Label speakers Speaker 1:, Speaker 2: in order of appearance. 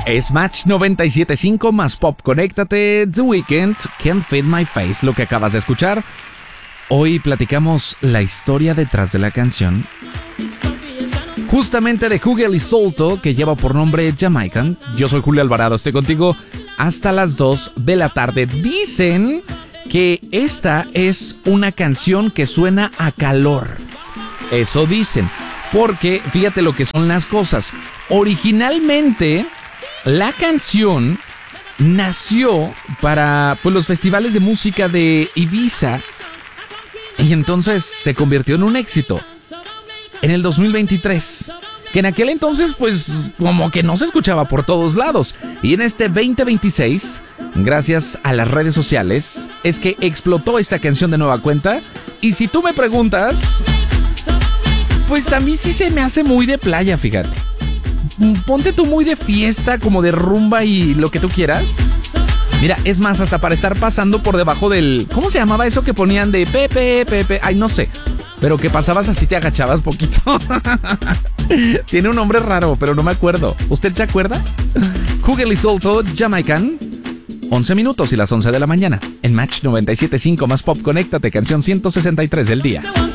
Speaker 1: Es Match 97.5 más Pop. Conéctate. The Weeknd, Can't Fit My Face, lo que acabas de escuchar. Hoy platicamos la historia detrás de la canción, justamente de Hugel y Solto, que lleva por nombre Jamaican. Yo soy Julio Alvarado, estoy contigo hasta las 2 de la tarde. Dicen que esta es una canción que suena a calor. Eso dicen, porque fíjate lo que son las cosas. Originalmente, la canción nació para los festivales de música de Ibiza y entonces se convirtió en un éxito en el 2023, que en aquel entonces como que no se escuchaba por todos lados, y en este 2026, gracias a las redes sociales, es que explotó esta canción de nueva cuenta. Y si tú me preguntas, pues a mí sí se me hace muy de playa, fíjate. Ponte tú muy de fiesta, como de rumba y lo que tú quieras. Mira, es más, hasta para estar pasando por debajo del... ¿Cómo se llamaba eso que ponían de Pepe? Ay, no sé. Pero que pasabas así, te agachabas poquito. Tiene un nombre raro, pero no me acuerdo. ¿Usted se acuerda? Hugel y Solto, Jamaican. 11 minutos y las 11 de la mañana. En Match 97.5 más Pop. Conéctate, canción 163 del día.